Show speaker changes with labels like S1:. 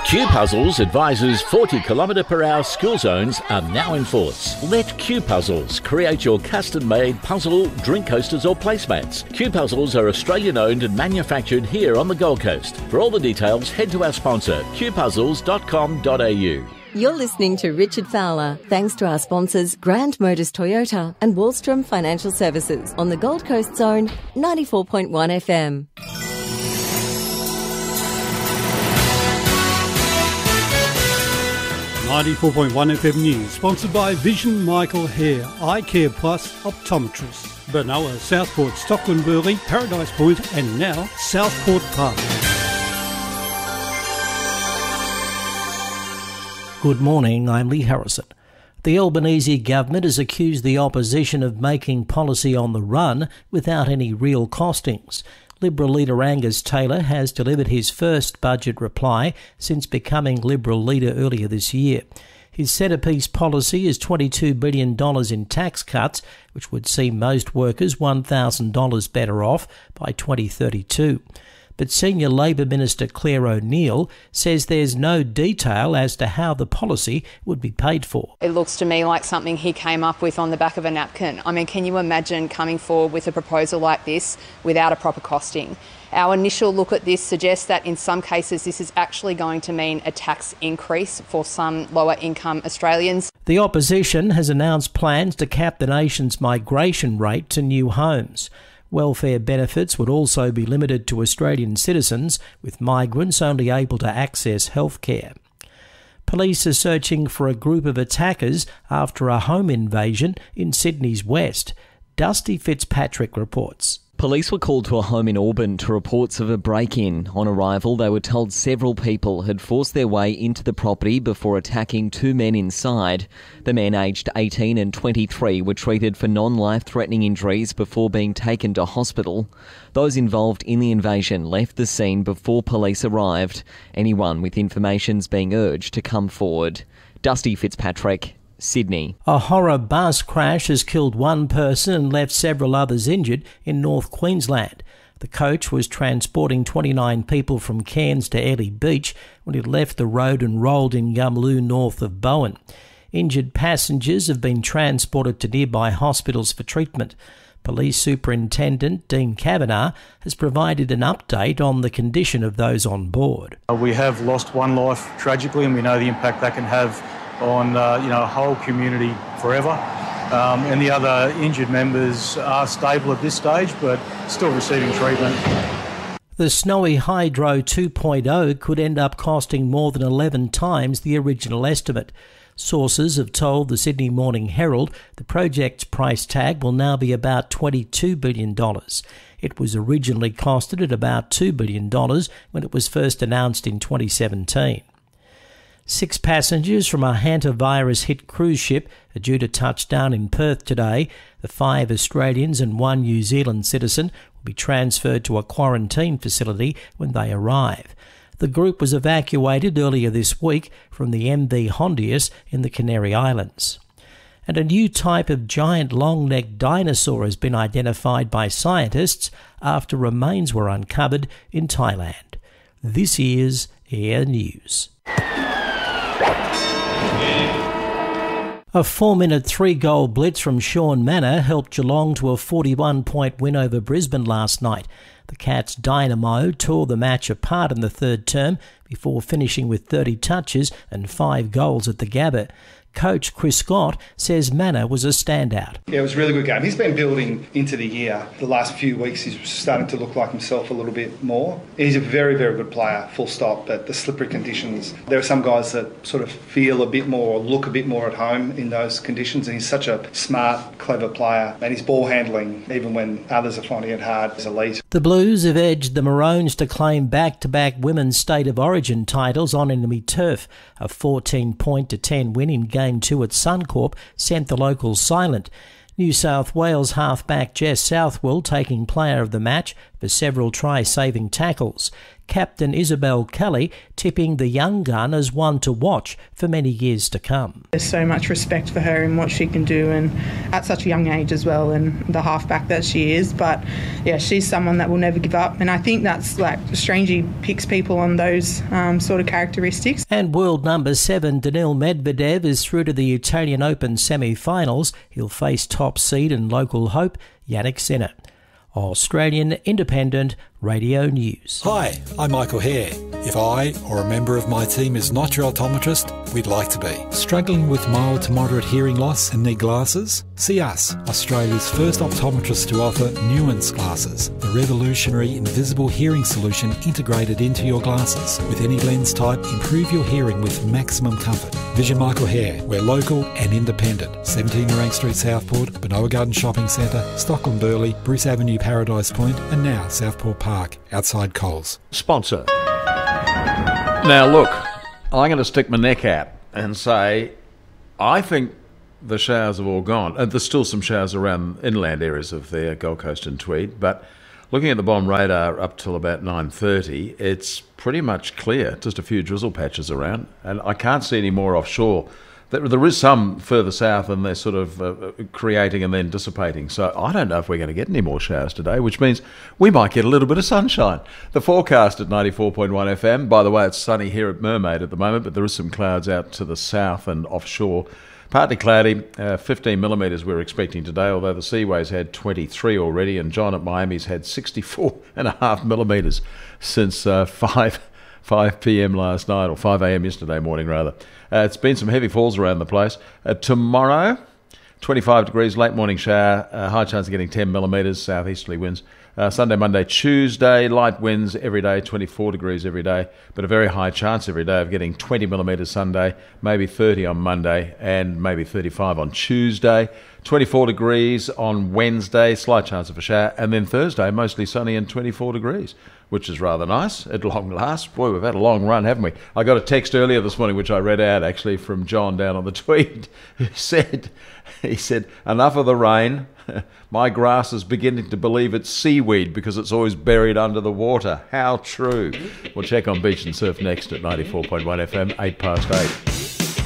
S1: Q Puzzles advises 40 km/h school zones are now in force. Let Q Puzzles create your custom-made puzzle, drink coasters or placemats. Q Puzzles are Australian-owned and manufactured here on the Gold Coast. For all the details, head to our sponsor, qpuzzles.com.au.
S2: You're listening to Richard Fowler, thanks to our sponsors Grand Motors Toyota and Wallstrom Financial Services on the Gold Coast Zone, 94.1 FM.
S3: .1 FM News, sponsored by Vision Michael Hare, Eye Care Plus Optometrist, Benoa, Southport, Stockland Burleigh, Paradise Point and now Southport Park.
S4: Good morning, I'm Lee Harrison. The Albanese government has accused the opposition of making policy on the run without any real costings. Liberal leader Angus Taylor has delivered his first budget reply since becoming Liberal leader earlier this year. His centrepiece policy is $22 billion in tax cuts, which would see most workers $1,000 better off by 2032. But Senior Labor Minister Claire O'Neill says there's no detail as to how the policy would be paid for.
S5: It looks to me like something he came up with on the back of a napkin. I mean, can you imagine coming forward with a proposal like this without a proper costing? Our initial look at this suggests that in some cases this is actually going to mean a tax increase for some lower income Australians.
S4: The opposition has announced plans to cap the nation's migration rate to new homes. Welfare benefits would also be limited to Australian citizens, with migrants only able to access healthcare. Police are searching for a group of attackers after a home invasion in Sydney's west. Dusty Fitzpatrick reports.
S6: Police were called to a home in Auburn to reports of a break-in. On arrival, they were told several people had forced their way into the property before attacking two men inside. The men aged 18 and 23 were treated for non-life-threatening injuries before being taken to hospital. Those involved in the invasion left the scene before police arrived. Anyone with information's being urged to come forward. Dusty Fitzpatrick, Sydney. A
S4: horror bus crash has killed one person and left several others injured in North Queensland. The coach was transporting 29 people from Cairns to Airlie Beach when it left the road and rolled in Gumloo north of Bowen. Injured passengers have been transported to nearby hospitals for treatment. Police Superintendent Dean Kavanagh has provided an update on the condition of those on board.
S7: We have lost one life tragically, and we know the impact that can have on a whole community forever. And the other injured members are stable at this stage, but still receiving treatment.
S4: The Snowy Hydro 2.0 could end up costing more than 11 times the original estimate. Sources have told the Sydney Morning Herald the project's price tag will now be about $22 billion. It was originally costed at about $2 billion when it was first announced in 2017. 6 passengers from a hantavirus-hit cruise ship are due to touch down in Perth today. The 5 Australians and 1 New Zealand citizen will be transferred to a quarantine facility when they arrive. The group was evacuated earlier this week from the MV Hondius in the Canary Islands. And a new type of giant long-necked dinosaur has been identified by scientists after remains were uncovered in Thailand. This is Air News. A 4-minute 3-goal blitz from Sean Manor helped Geelong to a 41-point win over Brisbane last night. The Cats' dynamo tore the match apart in the third term before finishing with 30 touches and 5 goals at the Gabba. Coach Chris Scott says Manor was a standout.
S8: Yeah, it was a really good game. He's been building into the year. The last few weeks he's starting to look like himself a little bit more. He's a very, very good player, full stop, but the slippery conditions, there are some guys that sort of feel a bit more or look a bit more at home in those conditions, and he's such a smart, clever player, and his ball handling, even when others are finding it hard, is elite.
S4: The Blues have edged the Maroons to claim back-to-back women's State of Origin titles on enemy turf. A 14-10 win in Game 2 at Suncorp sent the locals silent. New South Wales halfback Jess Southwell taking player of the match for several try-saving tackles. Captain Isabel Kelly tipping the young gun as one to watch for many years to come.
S9: There's so much respect for her and what she can do, and at such a young age as well, and the halfback that she is. But yeah, she's someone that will never give up, and I think that's strangely picks people on those sort of characteristics.
S4: And world number 7 Daniil Medvedev is through to the Italian Open semi-finals. He'll face top seed and local hope Jannik Sinner. Australian Independent Radio News.
S10: Hi, I'm Michael Hare. If I or a member of my team is not your optometrist, we'd like to be. Struggling with mild to moderate hearing loss and need glasses? See us, Australia's first optometrist to offer Nuance glasses, the revolutionary invisible hearing solution integrated into your glasses. With any lens type, improve your hearing with maximum comfort. Vision Michael Hare. We're local and independent. 17 Rank Street, Southport, Benoa Garden Shopping Centre, Stockland Burleigh, Bruce Avenue, Paradise Point, and now Southport Park, outside Coles.
S11: Sponsor. Now look, I'm going to stick my neck out and say I think the showers have all gone. And there's still some showers around inland areas of the Gold Coast and Tweed, but looking at the bomb radar up till about 9:30, it's pretty much clear. Just a few drizzle patches around, and I can't see any more offshore. There is some further south, and they're sort of creating and then dissipating. So I don't know if we're going to get any more showers today, which means we might get a little bit of sunshine. The forecast at 94.1 FM. By the way, it's sunny here at Mermaid at the moment, but there is some clouds out to the south and offshore. Partly cloudy, 15 millimetres we're expecting today, although the Seaways had 23 already, and John at Miami's had 64.5 millimetres since 5 p.m. last night, or 5 a.m. yesterday morning rather. It's been some heavy falls around the place. Tomorrow, 25 degrees, late morning shower, high chance of getting 10 millimetres, southeasterly winds. Sunday, Monday, Tuesday, light winds every day, 24 degrees every day, but a very high chance every day of getting 20 millimetres Sunday, maybe 30 on Monday, and maybe 35 on Tuesday. 24 degrees on Wednesday, slight chance of a shower, and then Thursday, mostly sunny and 24 degrees, which is rather nice at long last. Boy, we've had a long run, haven't we? I got a text earlier this morning, which I read out actually from John down on the Tweed, who said, enough of the rain. My grass is beginning to believe it's seaweed because it's always buried under the water. How true. We'll check on Beach and Surf next at 94.1 FM, 8 past 8.